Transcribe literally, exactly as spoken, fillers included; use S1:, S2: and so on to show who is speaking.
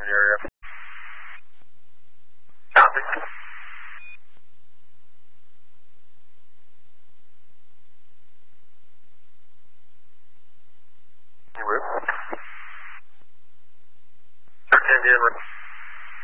S1: in the area. Copy. You with? thirteen Indian.